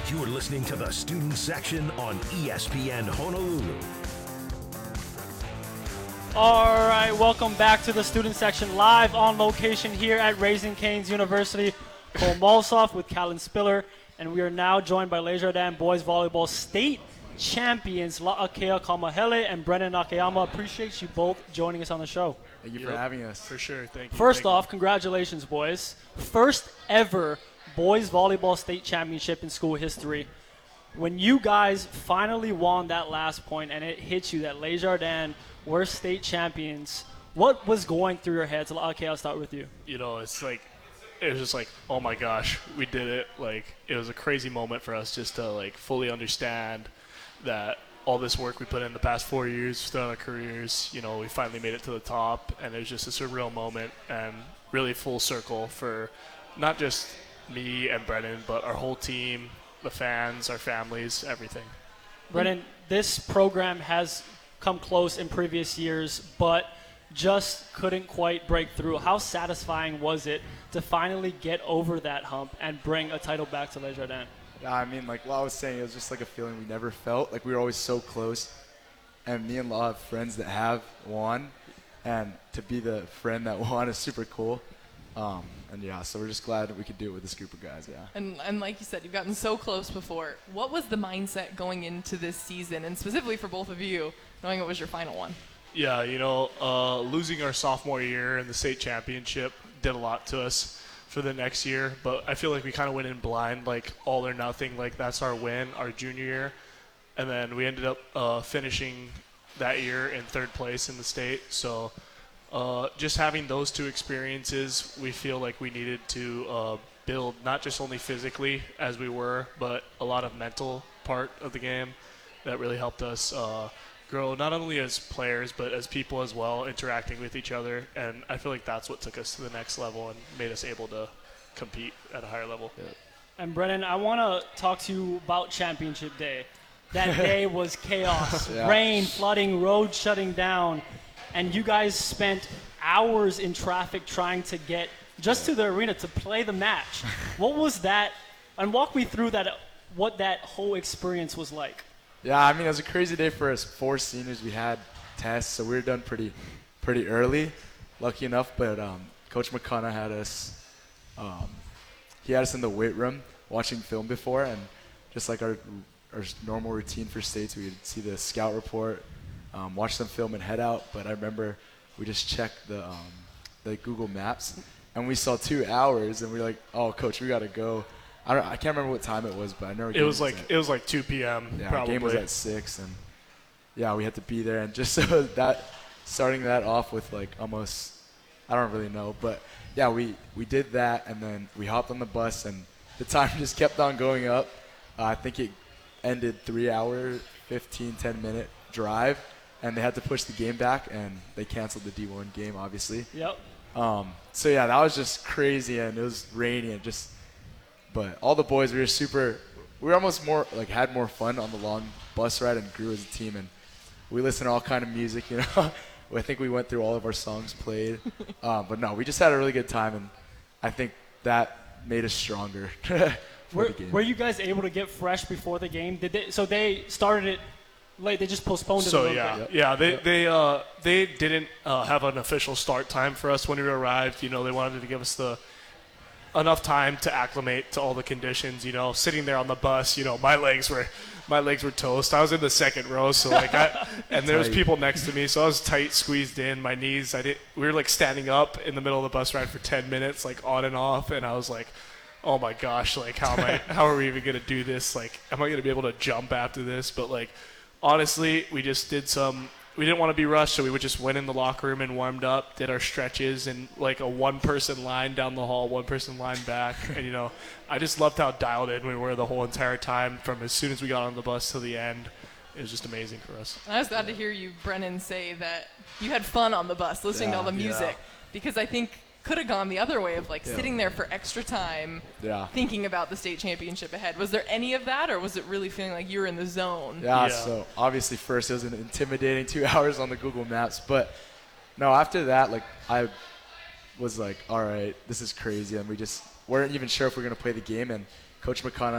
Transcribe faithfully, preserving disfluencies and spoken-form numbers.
You're listening to the Student Section on E S P N Honolulu. All right, welcome back to the Student Section, live on location here at Raising Cane's University. Cole Malsoff with Callan Spiller, and we are now joined by Desjardins Boys Volleyball State Champions La'akea Kamahele and Brennan Nakayama. Appreciate you both joining us on the show. Thank you Yep. for having us. For sure, thank you. First Thank off, congratulations, boys. First ever Boys Volleyball State Championship in school history. When you guys finally won that last point and it hit you that Desjardins were state champions, what was going through your heads? La'akea, I'll start with you. you know, it's like, it was just like, oh my gosh, we did it. Like, it was a crazy moment for us just to, like, fully understand that all this work we put in the past four years throughout our careers, you know, we finally made it to the top, and it was just a surreal moment and really full circle for not just me and Brennan, but our whole team, the fans, our families, everything. Brennan, this program has come close in previous years, but just couldn't quite break through. How satisfying was it to finally get over that hump and bring a title back to Desjardins? Yeah, I mean, like Law was saying, it was just like a feeling we never felt. Like we were always so close. And me and Law have friends that have won. And to be the friend that won is super cool. Um, and yeah, so we're just glad that we could do it with this group of guys, yeah. And, and like you said, you've gotten so close before. What was the mindset going into this season, and specifically for both of you, knowing it was your final one? Yeah, you know, uh, losing our sophomore year in the state championship did a lot to us for the next year, but I feel like we kind of went in blind, like all or nothing, like that's our win, our junior year, and then we ended up uh, finishing that year in third place in the state, so uh, just having those two experiences, we feel like we needed to uh, build not just only physically as we were, but a lot of mental part of the game that really helped us uh, grow not only as players but as people as well, interacting with each other, and I feel like that's what took us to the next level and made us able to compete at a higher level. Yeah. And Brennan, I want to talk to you about Championship Day. That day was chaos. Yeah. Rain, flooding, roads shutting down, and you guys spent hours in traffic trying to get just to the arena to play the match. What was that? And walk me through that, what that whole experience was like. Yeah, I mean, it was a crazy day for us four seniors. We had tests, so we were done pretty pretty early, lucky enough. But um, Coach McConaughey had us, um, he had us in the weight room watching film before, and just like our our normal routine for states, we would see the scout report, um, watch some film, and head out. But I remember we just checked the um, the Google Maps, and we saw two hours, and we were like, "Oh, Coach, we gotta go." I don't. I can't remember what time it was, but I know It was like it was like two p.m. Yeah, our probably. game was at six, and yeah, we had to be there. And just so that, starting that off with like almost, I don't really know, but yeah, we we did that, and then we hopped on the bus, and the time just kept on going up. Uh, I think it ended three hour, fifteen, ten minute drive, and they had to push the game back, and they canceled the D one game, obviously. Yep. Um, so yeah, that was just crazy, and it was rainy, and just. But all the boys, we were super, we were almost more, like, had more fun on the long bus ride and grew as a team. And we listened to all kind of music, you know. I think we went through all of our songs played. um, but, no, we just had a really good time, and I think that made us stronger for Were, the game. were you guys able to get fresh before the game? Did they, so they started it late. They just postponed it a So little yeah, bit. yeah, they they uh, they didn't uh, have an official start time for us when we arrived. You know, they wanted to give us the enough time to acclimate to all the conditions. You know, sitting there on the bus, you know, my legs were my legs were toast. I was in the second row, so like I and there was Tight. people next to me, so I was tight squeezed in. My knees, I did. We were like standing up in the middle of the bus ride for ten minutes, like on and off, and I was like, oh my gosh, like how am I? How are we even gonna do this? Like, am I gonna be able to jump after this? But like, honestly, we just did some. We didn't want to be rushed, so we would just went in the locker room and warmed up, did our stretches, and like a one-person line down the hall, one-person line back. And, you know, I just loved how dialed in we were the whole entire time from as soon as we got on the bus to the end. It was just amazing for us. And I was glad to hear you, Brennan, say that you had fun on the bus listening to all the Yeah, music, yeah. because I think could have gone the other way of like Yeah. sitting there for extra time Yeah. thinking about the state championship ahead. Was there any of that, or was it really feeling like you were in the zone? Yeah, Yeah. so obviously first it was an intimidating two hours on the Google Maps. But, no, after that, like, I was like, all right, this is crazy. And we just weren't even sure if we were going to play the game. And Coach McConaughey